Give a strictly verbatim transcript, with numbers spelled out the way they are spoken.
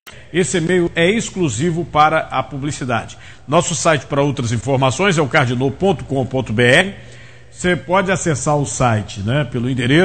Esse e-mail é exclusivo para a publicidade. Nosso site para outras informações é o cardinal ponto com ponto br. Você pode acessar o site, né, pelo endereço